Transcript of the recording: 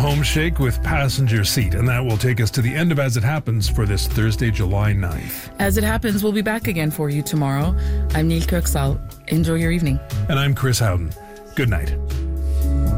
Home Shake with Passenger Seat. And that will take us to the end of As It Happens for this Thursday, July 9th. As It Happens, we'll be back again for you tomorrow. I'm Neil Kirksall. Enjoy your evening. And I'm Chris Howden. Good night.